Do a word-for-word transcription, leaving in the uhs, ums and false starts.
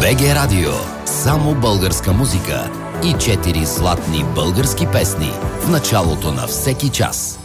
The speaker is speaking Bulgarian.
БГ Радио. Само българска музика и четири златни български песни в началото на всеки час.